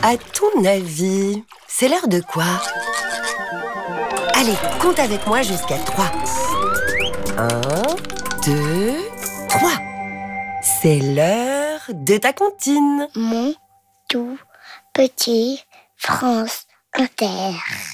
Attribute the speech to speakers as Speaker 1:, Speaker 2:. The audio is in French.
Speaker 1: À ton avis, c'est l'heure de quoi? Allez, compte avec moi jusqu'à 3. 1, 2, 3. C'est l'heure de ta comptine.
Speaker 2: Mon tout petit France Inter.